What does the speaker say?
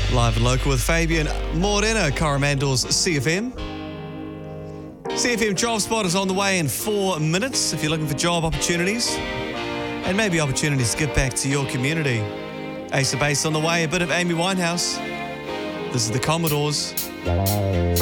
Live and local with Fabian Morena, Coromandel's CFM. CFM Job Spot is on the way in 4 minutes if you're looking for job opportunities and maybe opportunities to give back to your community. Ace of Base on the way, a bit of Amy Winehouse. This is the Commodores.